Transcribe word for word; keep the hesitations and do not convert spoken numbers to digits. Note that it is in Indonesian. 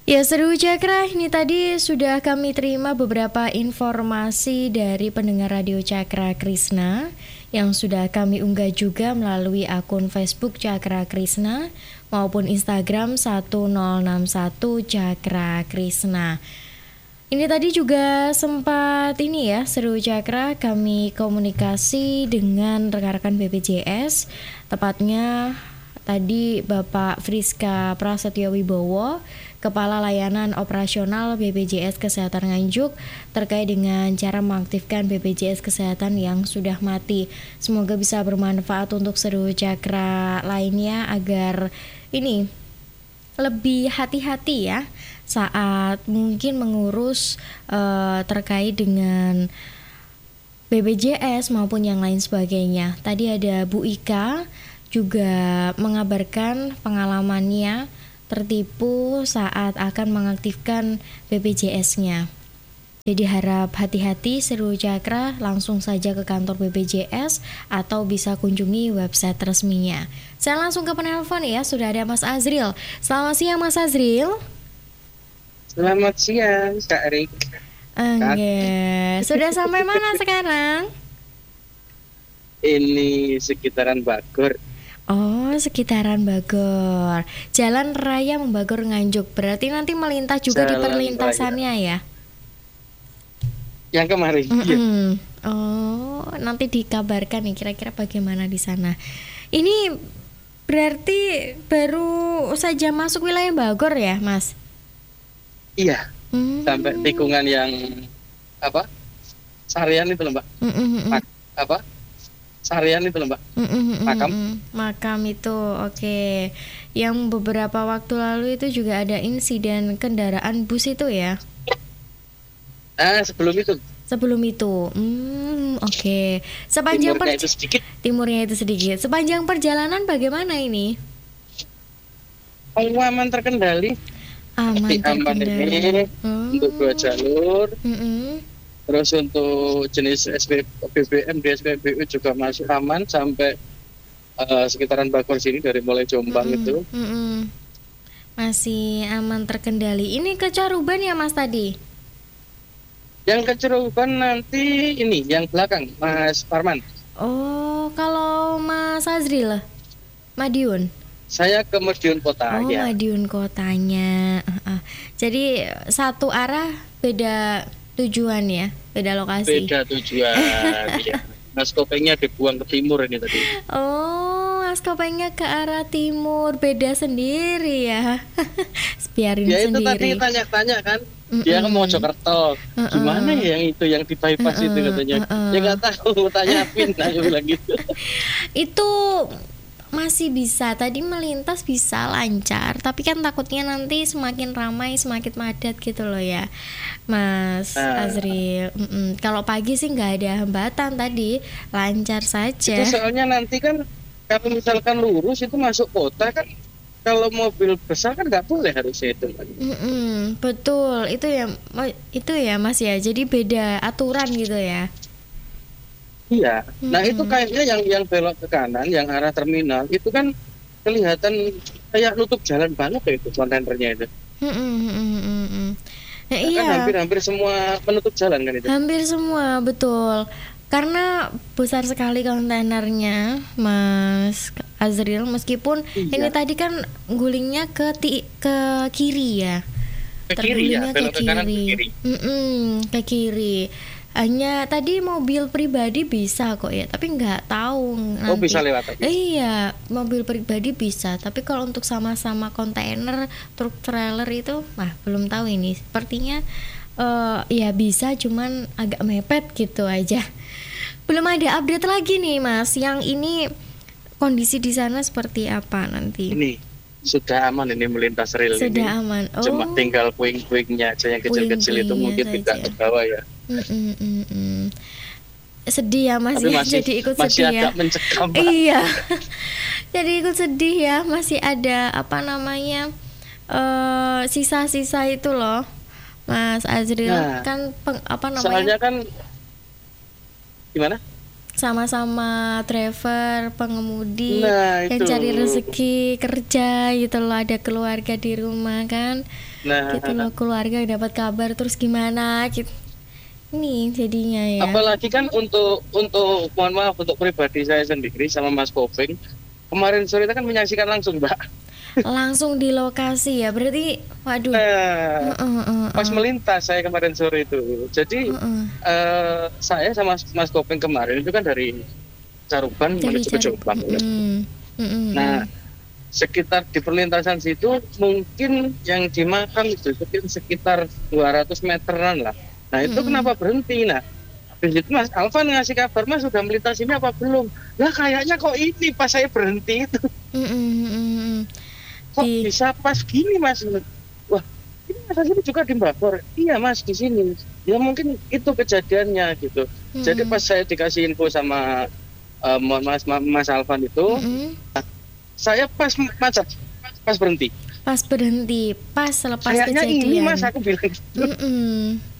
Ya, seru Cakra, ini tadi sudah kami terima beberapa informasi dari pendengar Radio Cakra Krisna yang sudah kami unggah juga melalui akun Facebook Cakra Krisna maupun Instagram satu nol enam satu Cakra Krisna. Ini tadi juga sempat ini ya, seru Cakra, kami komunikasi dengan rekan-rekan B P J S, tepatnya tadi Bapak Friska Prasetyo Wibowo, Kepala Layanan Operasional B P J S Kesehatan Nganjuk, terkait dengan cara mengaktifkan B P J S Kesehatan yang sudah mati. Semoga bisa bermanfaat untuk seru Cakra lainnya agar ini lebih hati-hati ya saat mungkin mengurus uh, terkait dengan B P J S maupun yang lain sebagainya. Tadi ada Bu Ika juga mengabarkan pengalamannya tertipu saat akan mengaktifkan B P J S-nya. Jadi harap hati-hati seru Cakra, langsung saja ke kantor B P J S atau bisa kunjungi website resminya. Saya langsung ke penelpon ya, sudah ada Mas Azril. Selamat siang Mas Azril. Selamat siang Kak Rik. Enggak, sudah sampai mana sekarang? Ini sekitaran Bogor. Oh, sekitaran Bogor. Jalan Raya Membagor Nganjuk. Berarti nanti melintas juga Jalan di perlintasannya Raya. ya? Yang kemarin. Iya. Oh, nanti dikabarkan nih kira-kira bagaimana di sana. Ini berarti baru saja masuk wilayah Bogor ya, Mas? Iya. Hmm. Sampai tikungan yang apa? Sarian itu loh, Mbak. Mak- apa? Sarian itu loh, Mbak. Makam. Makam itu, oke. Okay. Yang beberapa waktu lalu itu juga ada insiden kendaraan bus itu ya? Ah, sebelum itu. Sebelum itu, hmm, oke. Okay. Sepanjang timurnya per- itu sedikit. Timurnya itu sedikit. Sepanjang perjalanan bagaimana ini? Aman terkendali. Aman terkendali. Aman ini hmm. untuk dua jalur. Mm-mm. Terus untuk jenis S B B M di S P B U juga masuk aman sampai uh, sekitaran Bogor sini dari mulai Jombang mm-mm, itu. Mm-mm. Masih aman terkendali. Ini ke Caruban ya Mas tadi? Yang ke Caruban nanti ini yang belakang Mas Parman. Oh, kalau Mas Azril, Madiun. Saya ke Madiun Kota. Oh, ya. Madiun kotanya. Uh-uh. Jadi satu arah beda tujuan ya, beda lokasi. Beda tujuan. Ya. Mas Kopengnya dibuang ke timur ini tadi. Oh, Mas Kopengnya ke arah timur, beda sendiri ya. Biarin ya itu sendiri. tadi tanya-tanya kan, Mm-mm. dia ke Mojokerto. Uh-uh. Gimana ya yang itu yang di bypass uh-uh. itu katanya. Uh-uh. Ya nggak tahu, tanya Pin, aku bilang gitu. Itu masih bisa, tadi melintas bisa lancar, tapi kan takutnya nanti semakin ramai semakin padat gitu loh ya Mas uh, Azril. Mm-mm. Kalau pagi sih nggak ada hambatan, tadi lancar saja. Itu soalnya nanti kan kalau misalkan lurus itu masuk kota kan, kalau mobil besar kan nggak boleh harusnya itu kan. Mm-mm, betul, itu ya itu ya Mas ya, jadi beda aturan gitu ya. Iya, hmm. Nah itu kayaknya yang yang belok ke kanan, yang arah terminal itu kan kelihatan kayak nutup jalan banget ya itu kontainernya itu. Hmm, hmm, hmm, hmm. Nah, nah, iya. Kan hampir-hampir semua menutup jalan kan itu. Hampir semua, betul. Karena besar sekali kontainernya, Mas Azril. Meskipun iya. Ini tadi kan gulingnya ke ti- ke kiri ya. Ke kiri ya, belok ke, ke kanan ke kiri. Mm-mm, ke kiri. Hanya tadi mobil pribadi bisa kok ya, tapi nggak tahu nanti. Oh bisa lewat. Eh, iya, mobil pribadi bisa, tapi kalau untuk sama-sama kontainer, truk trailer itu, mah belum tahu ini. Sepertinya uh, ya bisa, cuman agak mepet gitu aja. Belum ada update lagi nih Mas. Yang ini kondisi di sana seperti apa nanti? Ini sudah aman ini melintas rel sudah ini. Sudah aman. Oh. Cuma tinggal puing-puingnya aja yang kecil-kecil itu mungkin tidak ke bawah ya. Mm-mm-mm. Sedih ya Mas, Tapi ya? masih, Jadi ikut masih sedih agak ya. mencekam. Iya. Jadi ikut sedih ya, masih ada apa namanya uh, sisa-sisa itu loh, Mas Azril. Nah, kan peng, apa namanya? Soalnya kan gimana? sama-sama driver, pengemudi Nah, yang itu. cari rezeki kerja gitu loh, ada keluarga di rumah kan, Nah, gitu loh, keluarga dapat kabar terus gimana gitu, ini jadinya ya. apalagi kan untuk untuk mohon maaf untuk pribadi saya sendiri sama Mas Kopeng, kemarin sore kita kan menyaksikan langsung, Mbak. Langsung di lokasi ya, berarti waduh. Nah, Uh, uh, uh, pas uh. melintas saya kemarin sore itu. Jadi Uh, uh. eh, saya sama Mas Kopeng kemarin itu kan dari Caruban Dari menuju ke Caruban. Jombang. Mm, mm, mm, Nah, sekitar di perlintasan situ mungkin yang dimakan itu sekitar, sekitar dua ratus meteran lah. Nah, itu Mm-mm. kenapa berhenti? Nah, habis itu Mas Alvan ngasih kabar, Mas sudah melintas ini apa belum? Lah kayaknya kok ini pas saya berhenti itu mm, mm, mm. kok Di- bisa pas gini, Mas. Wah, ini Mas ini juga di Bogor. Iya, Mas, di sini. Ya mungkin itu kejadiannya gitu. Jadi Mm-mm. pas saya dikasih info sama eh, Mas Mas Alvan itu, Mm-mm. saya pas macet, pas berhenti. Pas berhenti, pas selepas Kayaknya kejadian. ini Mas aku bilang. Mm-mm.